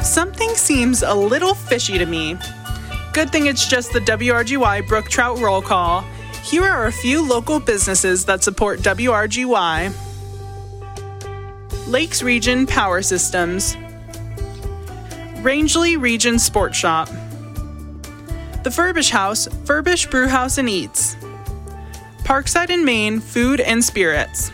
Something seems a little fishy to me. Good thing it's just the WRGY Brook Trout Roll Call. Here are a few local businesses that support WRGY. Lakes Region Power Systems, Rangeley Region Sport Shop, The Furbish House, Furbish Brew House and Eats, Parkside and Maine Food and Spirits,